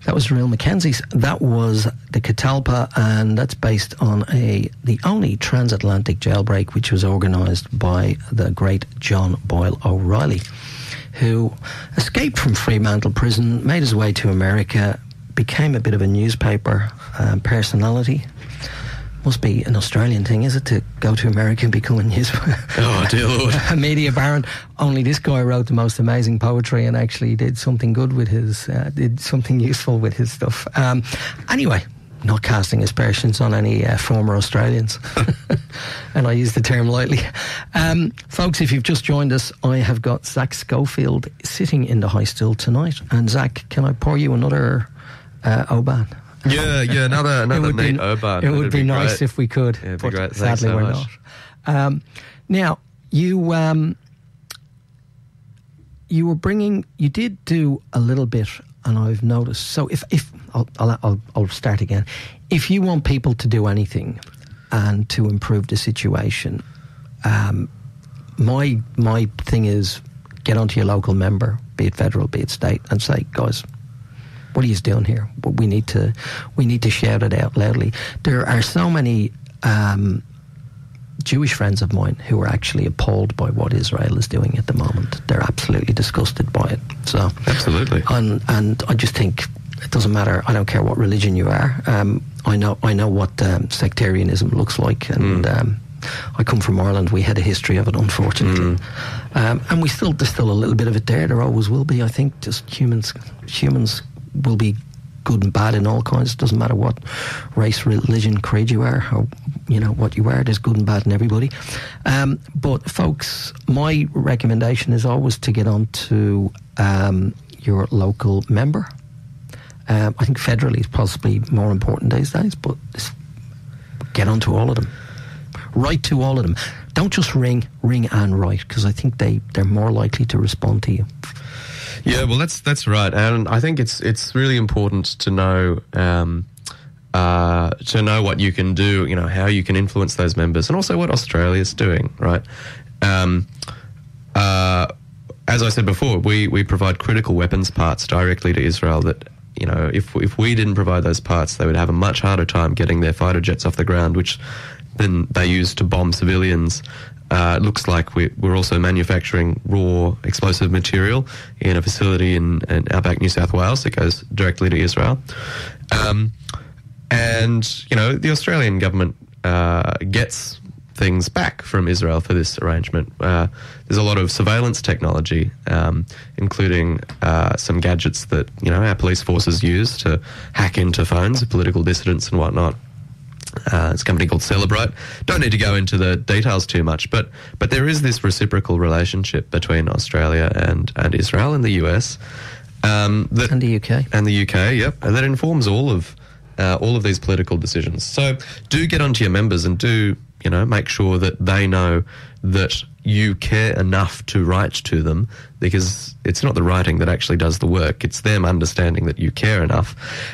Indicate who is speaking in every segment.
Speaker 1: That was Real Mackenzie's. That was the Catalpa, and that's based on the only transatlantic jailbreak, which was organised by the great John Boyle O'Reilly, who escaped from Fremantle Prison, made his way to America, became a bit of a newspaper personality. Must be an Australian thing, is it, to go to America and become a
Speaker 2: Oh, dear Lord.
Speaker 1: a media baron? Only this guy wrote the most amazing poetry and actually did something good with did something useful with his stuff. Anyway, not casting aspersions on any former Australians, and I use the term lightly. Folks, if you've just joined us, I have got Zach Schofield sitting in the high stool tonight. And Zach, can I pour you another Oban?
Speaker 2: Yeah, another neat Oban.
Speaker 1: It would be nice
Speaker 2: great
Speaker 1: if we could,
Speaker 2: Yeah, it'd
Speaker 1: but
Speaker 2: be great.
Speaker 1: sadly
Speaker 2: Thanks so
Speaker 1: we're
Speaker 2: much.
Speaker 1: not. Now, you you did do a little bit, and I've noticed. So if I'll start again. If you want people to do anything and to improve the situation, my thing is get onto your local member, be it federal, be it state, and say, guys, what are you doing here? We need to shout it out loudly. There are so many Jewish friends of mine who are actually appalled by what Israel is doing at the moment. They're absolutely disgusted by it. So
Speaker 2: Absolutely.
Speaker 1: And I just think it doesn't matter. I don't care what religion you are. I know what sectarianism looks like, and I come from Ireland. We had a history of it, unfortunately, and there's still a little bit of it there. There always will be. I think just humans will be good and bad in all kinds. It doesn't matter what race, religion, creed you are, or what you are. There's good and bad in everybody. But folks, my recommendation is always to get on to your local member. I think federally is possibly more important these days, but get on to all of them. Write to all of them. Don't just ring and write, because I think they're more likely to respond to you.
Speaker 2: Yeah, well, that's right, and I think it's really important to know what you can do, how you can influence those members, and also what Australia's doing, right? As I said before, we provide critical weapons parts directly to Israel that, if we didn't provide those parts, they would have a much harder time getting their fighter jets off the ground, which then they use to bomb civilians. It looks like we're also manufacturing raw explosive material in a facility in outback New South Wales that goes directly to Israel. And, the Australian government gets things back from Israel for this arrangement. There's a lot of surveillance technology, including some gadgets that, our police forces use to hack into phones of political dissidents and whatnot. It's a company called Celebrite. Don't need to go into the details too much, but there is this reciprocal relationship between Australia and Israel and the US. And
Speaker 1: the UK.
Speaker 2: And the UK, yep. And that informs all of these political decisions. So do get onto your members and do, make sure that they know that you care enough to write to them, because it's not the writing that actually does the work. It's them understanding that you care enough.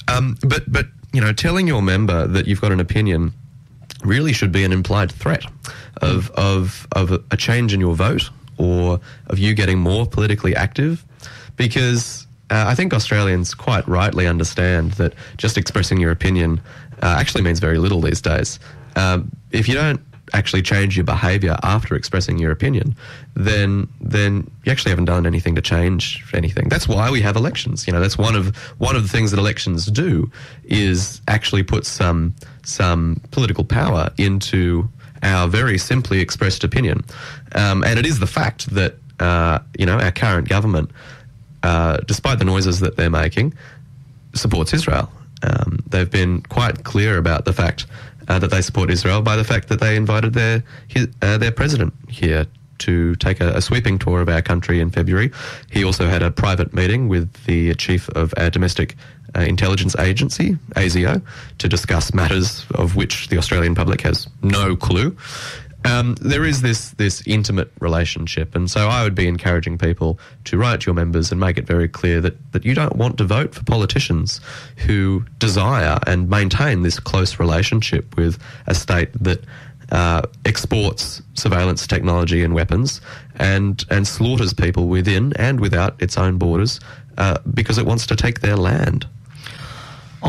Speaker 2: But telling your member that you've got an opinion really should be an implied threat of a change in your vote, or of you getting more politically active, because I think Australians quite rightly understand that just expressing your opinion actually means very little these days. If you don't actually change your behaviour after expressing your opinion, then you actually haven't done anything to change anything. That's why we have elections. That's one of the things that elections do, is actually put some political power into our very simply expressed opinion. And it is the fact that our current government, despite the noises that they're making, supports Israel. They've been quite clear about the fact that they support Israel by the fact that they invited their president here to take a sweeping tour of our country in February. He also had a private meeting with the chief of our domestic intelligence agency, ASIO, to discuss matters of which the Australian public has no clue. There is this intimate relationship, and so I would be encouraging people to write to your members and make it very clear that you don't want to vote for politicians who desire and maintain this close relationship with a state that exports surveillance technology and weapons and slaughters people within and without its own borders because it wants to take their land.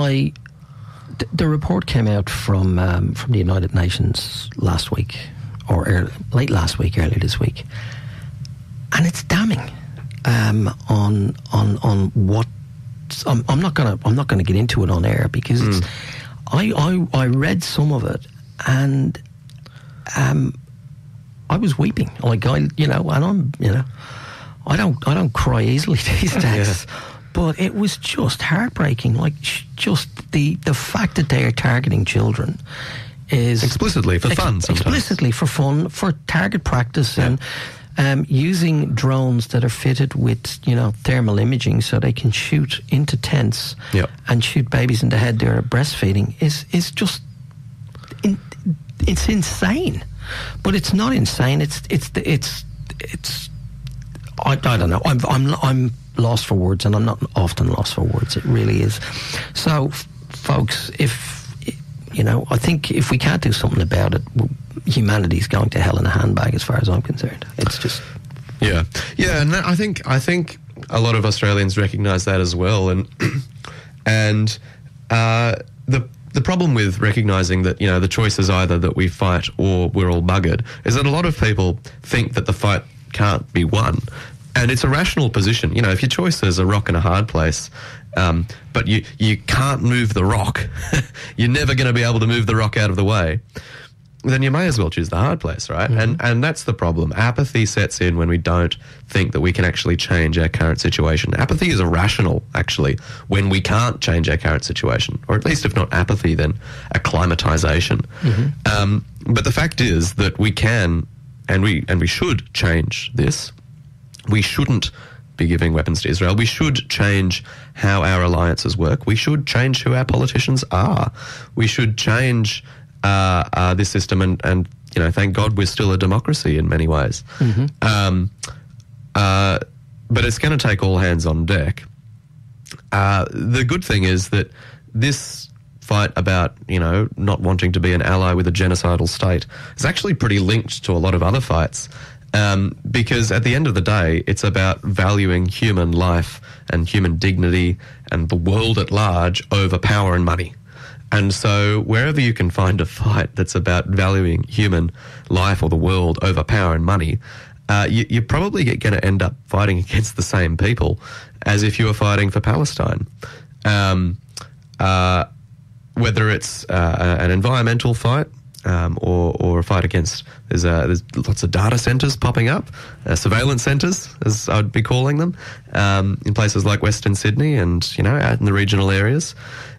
Speaker 1: the report came out from the United Nations last week, or late last week, early this week, and it's damning on what. I'm not gonna get into it on air because it's. I read some of it and I was weeping. Like and I don't cry easily these days. Yeah. But it was just heartbreaking. Like, just the fact that they are targeting children is...
Speaker 2: Explicitly, for fun sometimes.
Speaker 1: Explicitly, for fun, for target practice, and using drones that are fitted with, thermal imaging so they can shoot into tents and shoot babies in the head that are breastfeeding is just... It's insane. But it's not insane. It's I don't know. I'm lost for words, and I'm not often lost for words. It really is. So, folks, I think if we can't do something about it, humanity's going to hell in a handbag, as far as I'm concerned. It's just...
Speaker 2: Yeah, and I think a lot of Australians recognise that as well, and the problem with recognising that, the choice is either that we fight or we're all buggered, is that a lot of people think that the fight can't be won. And it's a rational position. If your choice is a rock and a hard place, but you can't move the rock, you're never going to be able to move the rock out of the way, then you may as well choose the hard place, right? Mm-hmm. And that's the problem. Apathy sets in when we don't think that we can actually change our current situation. Apathy is irrational, actually, when we can't change our current situation, or at least if not apathy, then acclimatization. Mm-hmm. But the fact is that we can, and we should change this. We shouldn't be giving weapons to Israel. We should change how our alliances work. We should change who our politicians are. We should change this system, and thank God we're still a democracy in many ways. Mm-hmm. But it's going to take all hands on deck. The good thing is that this fight about, not wanting to be an ally with a genocidal state is actually pretty linked to a lot of other fights. Because at the end of the day, it's about valuing human life and human dignity and the world at large over power and money. And so wherever you can find a fight that's about valuing human life or the world over power and money, you're probably going to end up fighting against the same people as if you were fighting for Palestine. Whether it's an environmental fight, or a fight against, there's lots of data centres popping up, surveillance centres, as I'd be calling them, in places like Western Sydney and, out in the regional areas.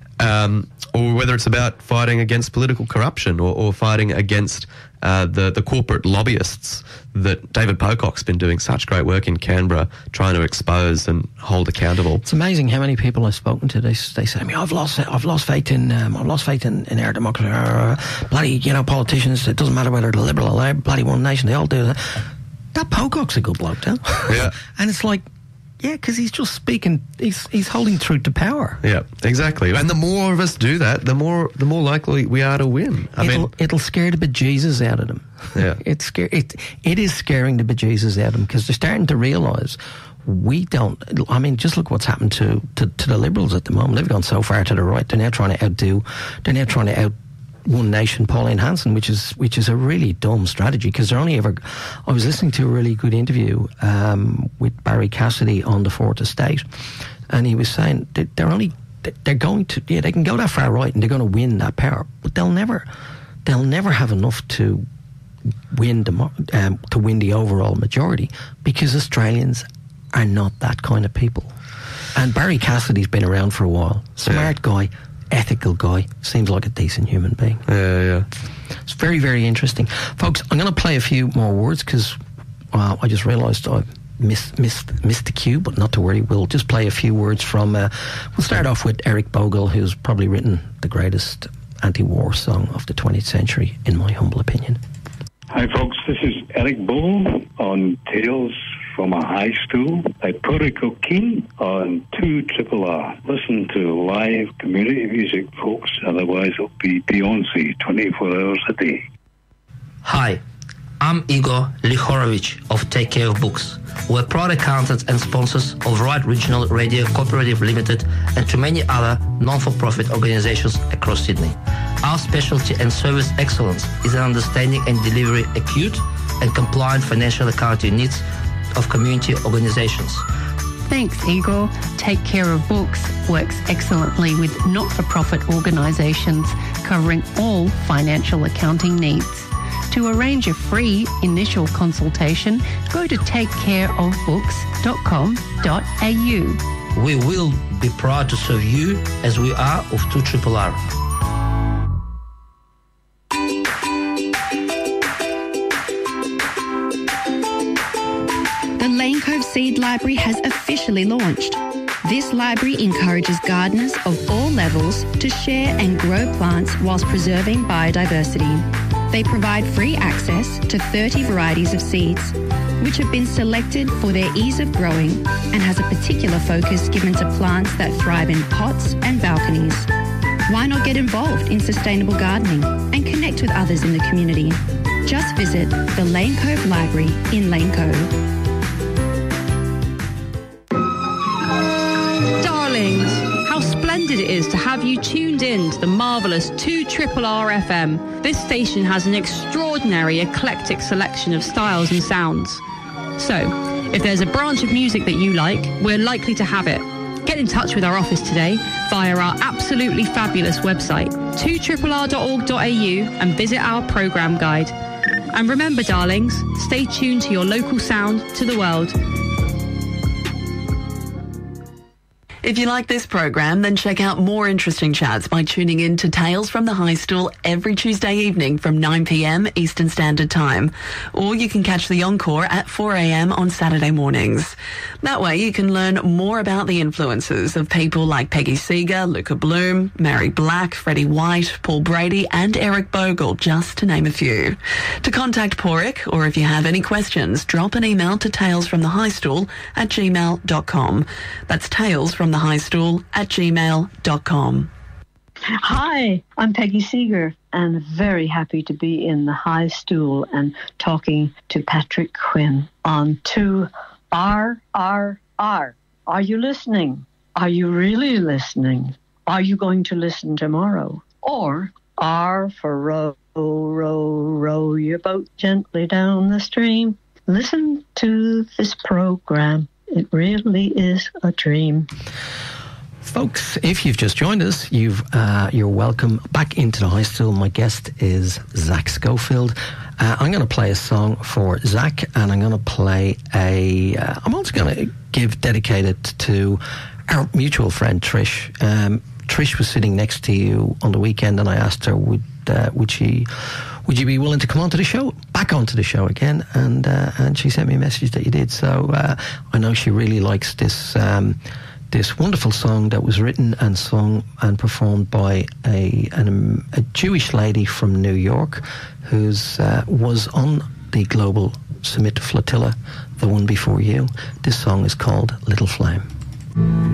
Speaker 2: Or whether it's about fighting against political corruption or fighting against the corporate lobbyists that David Pocock's been doing such great work in Canberra trying to expose and hold accountable.
Speaker 1: It's amazing how many people I've spoken to. They say to me, I've lost faith in our democracy. Bloody politicians. It doesn't matter whether they're Liberal or Labour. Bloody One Nation. They all do that. That Pocock's a good bloke, though.
Speaker 2: Yeah,
Speaker 1: and it's like. Yeah, because he's just speaking. He's holding truth to power.
Speaker 2: Yeah, exactly. And the more of us do that, the more likely we are to win.
Speaker 1: It'll scare the bejesus out of them.
Speaker 2: Yeah,
Speaker 1: it is scaring the bejesus out of them because they're starting to realise we don't. I mean, just look what's happened to the Liberals at the moment. They've gone so far to the right. They're now trying to outdo. They're now trying to out One Nation, Pauline Hanson, which is a really dumb strategy because they're only ever... I was listening to a really good interview with Barry Cassidy on the Fourth Estate, and he was saying that they can go that far right and they're going to win that power, but they'll never have enough to win the overall majority because Australians are not that kind of people. And Barry Cassidy's been around for a while, smart guy, ethical guy, seems like a decent human being.
Speaker 2: Yeah.
Speaker 1: It's very, very interesting. Folks, I'm going to play a few more words because I just realised I missed the cue, but not to worry. We'll just play a few words from... we'll start off with Eric Bogle, who's probably written the greatest anti-war song of the 20th century, in my humble opinion.
Speaker 3: Hi, folks. This is Eric Bogle on Tales from a High Stool by Protocol King on 2RRR. Listen to live community music, folks. Otherwise, it'll be Beyonce 24 hours a day.
Speaker 4: Hi, I'm Igor Lihorovich of Take Care of Books. We're proud accountants and sponsors of Right Regional Radio Cooperative Limited and to many other non-for-profit organizations across Sydney. Our specialty and service excellence is in understanding and delivering acute and compliant financial accounting needs of community organizations.
Speaker 5: Thanks, Igor. Take Care of Books works excellently with not-for-profit organisations covering all financial accounting needs. To arrange a free initial consultation, go to takecareofbooks.com.au.
Speaker 4: We will be proud to serve you as we are of 2RRR.
Speaker 6: The Lane Cove Seed Library has officially launched. This library encourages gardeners of all levels to share and grow plants whilst preserving biodiversity. They provide free access to 30 varieties of seeds, which have been selected for their ease of growing and has a particular focus given to plants that thrive in pots and balconies. Why not get involved in sustainable gardening and connect with others in the community? Just visit the Lane Cove Library in Lane Cove.
Speaker 7: Darlings, how splendid it is to have you tuned in to the marvellous 2RRR FM. This station has an extraordinary eclectic selection of styles and sounds. So, if there's a branch of music that you like, we're likely to have it. Get in touch with our office today via our absolutely fabulous website, 2RRR.org.au, and visit our programme guide. And remember, darlings, stay tuned to your local sound to the world.
Speaker 8: If you like this program, then check out more interesting chats by tuning in to Tales from the High Stool every Tuesday evening from 9 p.m. Eastern Standard Time. Or you can catch the encore at 4 a.m. on Saturday mornings. That way you can learn more about the influences of people like Peggy Seeger, Luca Bloom, Mary Black, Freddie White, Paul Brady and Eric Bogle, just to name a few. To contact Porrick, or if you have any questions, drop an email to talesfromthehighstool@gmail.com. That's talesfromthehighstool@gmail.com.
Speaker 9: Hi, I'm Peggy Seeger and very happy to be in the High Stool and talking to Patrick Quinn on 2RRR. Are you listening? Are you really listening? Are you going to listen tomorrow? Or R for row, row, row your boat gently down the stream. Listen to this program. It really is a dream.
Speaker 1: Folks, if you've just joined us, you're welcome back into the High Stool. My guest is Zach Schofield. I'm going to play a song for Zach, and I'm going to play I'm also going to dedicate it to our mutual friend Trish. Trish was sitting next to you on the weekend, and I asked her, would you be willing to come onto the show, back onto the show again? And she sent me a message that you did. So I know she really likes this wonderful song that was written and sung and performed by a Jewish lady from New York who was on the Global Summit Flotilla, the one before you. This song is called Little Flame.